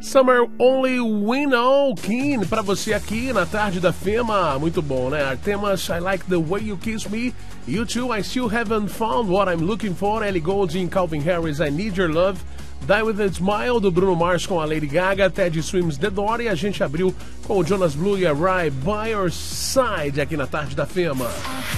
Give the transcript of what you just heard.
Summer Only We Know, Keen, pra você aqui na tarde da Fema. Muito bom, né? Artemas, I Like the Way You Kiss Me. You Too, I Still Haven't Found What I'm Looking For. Ellie Goulding, Calvin Harris, I Need Your Love. Die With a Smile, do Bruno Mars com a Lady Gaga. Ted Swims, The Door. E a gente abriu com o Jonas Blue e a Rye, By Your Side, aqui na tarde da Fema.